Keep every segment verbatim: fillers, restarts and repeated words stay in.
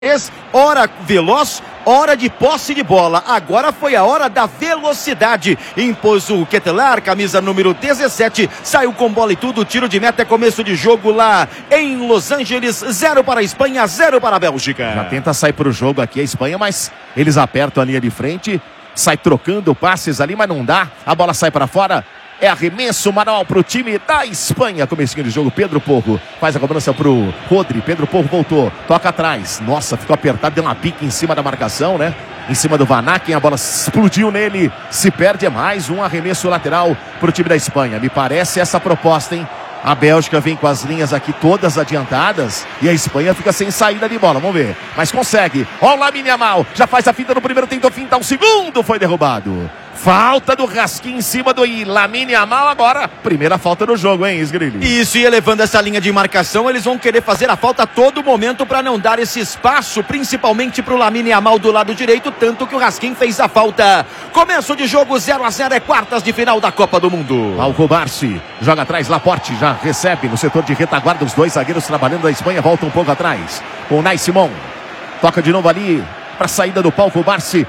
Hora veloz, hora de posse de bola. Agora foi a hora da velocidade. Impôs o Ketelaere, camisa número dezessete. Saiu com bola e tudo. Tiro de meta, é começo de jogo lá em Los Angeles. Zero para a Espanha, zero para a Bélgica. Já tenta sair para o jogo aqui a Espanha, mas eles apertam a linha de frente. Sai trocando passes ali, mas não dá. A bola sai para fora. É arremesso manual para o time da Espanha. Comecinho de jogo, Pedro Porro faz a cobrança para o Rodri. Pedro Porro voltou, toca atrás. Nossa, ficou apertado, deu uma pique em cima da marcação, né? Em cima do Van Aken, a bola explodiu nele. Se perde, é mais um arremesso lateral para o time da Espanha. Me parece essa proposta, hein? A Bélgica vem com as linhas aqui todas adiantadas e a Espanha fica sem saída de bola. Vamos ver, mas consegue. Olha o Lamine Yamal, já faz a finta no primeiro, tentou fintar o segundo, foi derrubado. Falta do Raskin em cima do Lamine Yamal agora. Primeira falta do jogo, hein, Sgrilli? Isso, e elevando essa linha de marcação, eles vão querer fazer a falta a todo momento para não dar esse espaço, principalmente para o Lamine Yamal do lado direito, tanto que o Raskin fez a falta. Começo de jogo, zero a zero, é quartas de final da Copa do Mundo. Paulo Barsi joga atrás, Laporte já recebe no setor de retaguarda, os dois zagueiros trabalhando da Espanha, volta um pouco atrás. O Nai Simon toca de novo ali para a saída do Paulo Barsi.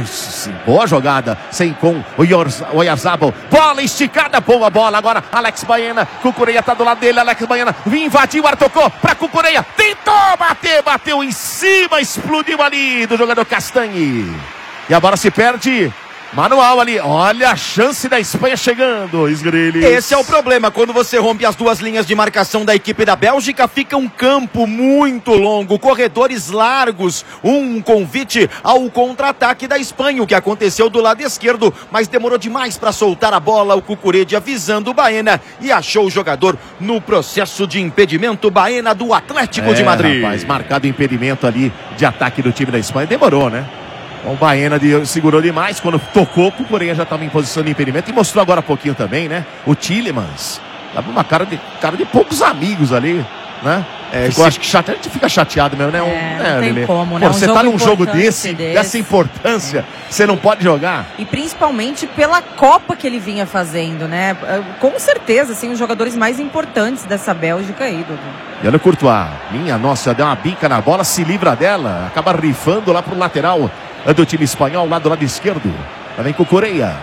Boa jogada, sem com o Oyarzabal. Bola esticada, boa bola. Agora Alex Baena, Cucurella tá do lado dele. Alex Baena invadiu, ar tocou para Cucurella. Tentou bater, bateu em cima, explodiu ali do jogador Castanhe. E a bola se perde. Manual ali, olha a chance da Espanha chegando, Sgrilli. Esse é o problema, quando você rompe as duas linhas de marcação da equipe da Bélgica, fica um campo muito longo, corredores largos, um convite ao contra-ataque da Espanha, o que aconteceu do lado esquerdo, mas demorou demais para soltar a bola, o Cucurella avisando o Baena e achou o jogador no processo de impedimento, Baena do Atlético é, de Madrid. Rapaz, marcado impedimento ali de ataque do time da Espanha, demorou, né? O Baena de, segurou demais, quando tocou, o Cucurella já estava em posição de impedimento e mostrou agora há pouquinho também, né? O Tielemans, tava uma cara de, cara de poucos amigos ali, né? É, eu acho que chate... a gente fica chateado mesmo, né? Um, é, né não tem Lelê? como, Pô, né? Um você jogo tá num jogo desse, desse, dessa importância, você não pode jogar. E principalmente pela Copa que ele vinha fazendo, né? Com certeza, assim, os jogadores mais importantes dessa Bélgica aí, Dudu. E olha o Courtois, minha nossa, deu uma bica na bola, se livra dela, acaba rifando lá pro lateral do time espanhol, lá do lado esquerdo. Também com o Cucurella.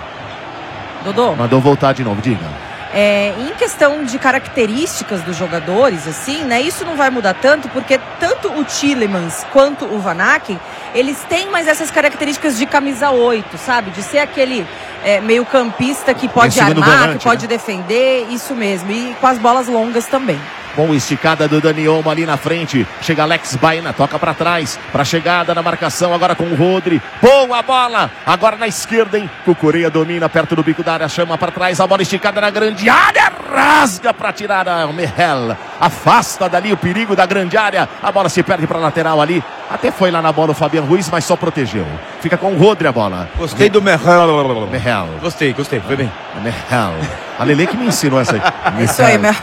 Dodô. Mandou voltar de novo, diga. É, em questão de características dos jogadores, assim, né? Isso não vai mudar tanto, porque tanto o Tielemans quanto o Van Aken, eles têm mais essas características de camisa oito, sabe? De ser aquele é, meio campista que pode armar, volante, que pode, né, defender, isso mesmo. E com as bolas longas também. Bom, esticada do Dani Olmo ali na frente. Chega Alex Baena, toca para trás. Para chegada na marcação, agora com o Rodri. Boa bola, agora na esquerda, hein? Cucurella domina perto do bico da área, chama para trás. A bola esticada na grande área, rasga para tirar o Mehel. Afasta dali o perigo da grande área. A bola se perde para lateral ali. Até foi lá na bola o Fabian Ruiz, mas só protegeu. Fica com o Rodri a bola. Gostei do Mehel. Mehel. Gostei, gostei, foi bem. Mehel. A Lelê que me ensinou essa aí. Isso aí, Mehel.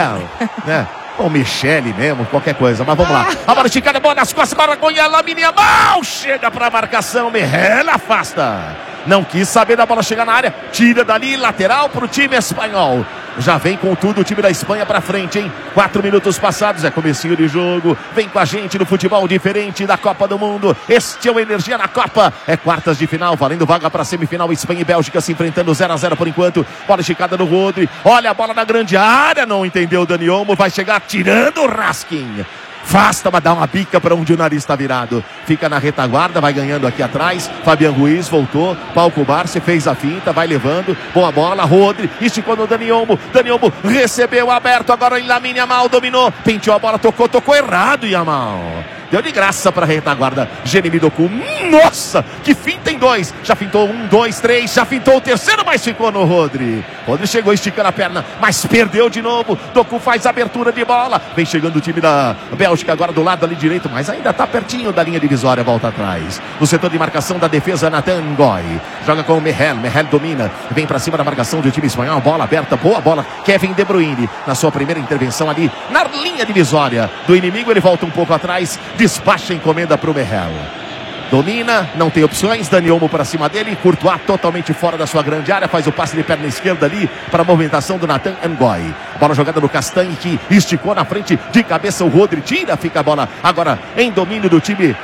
Né? Ou Michele mesmo, qualquer coisa. Mas vamos lá. A bola esticada, bola nas costas, agora com a Lamine Yamal. Chega para a marcação, Mehel afasta. Não quis saber da bola chegar na área. Tira dali, lateral para o time espanhol. Já vem com tudo o time da Espanha para frente, hein? Quatro minutos passados, é comecinho de jogo. Vem com a gente no futebol diferente da Copa do Mundo. Este é o Energia na Copa. É quartas de final, valendo vaga para semifinal. Espanha e Bélgica se enfrentando zero a zero por enquanto. Bola esticada no Rodri. Olha a bola na grande área. Não entendeu o Dani Olmo. Vai chegar tirando o Raskin. Afasta, mas dá uma bica para onde o nariz está virado. Fica na retaguarda, vai ganhando aqui atrás. Fabian Ruiz voltou. Paulo Barsi fez a finta, vai levando. Boa bola, Rodri. Esticou no Dani Olmo. Dani Olmo recebeu aberto. Agora em Lamine Yamal dominou. Penteou a bola, tocou, tocou errado, Yamal. Deu de graça para a retaguarda. Jeremy Doku. Nossa, que finta em dois. Já fintou um, dois, três. Já fintou o terceiro, mas ficou no Rodri. Rodri chegou esticando a perna, mas perdeu de novo. Doku faz abertura de bola. Vem chegando o time da Bélgica agora do lado ali direito, mas ainda está pertinho da linha divisória. Volta atrás. No setor de marcação da defesa, Nathan Ngoy. Joga com o Mehel. Mehel domina. Vem para cima da marcação do time espanhol. Bola aberta, boa bola. Kevin De Bruyne na sua primeira intervenção ali na linha divisória do inimigo. Ele volta um pouco atrás. Despacha a encomenda para o Mehel. Domina, não tem opções, Dani Olmo para cima dele, Courtois totalmente fora da sua grande área, faz o passe de perna esquerda ali para a movimentação do Nathan Ngoy. Bola jogada no Castanhe, que esticou na frente de cabeça o Rodri, tira, fica a bola agora em domínio do time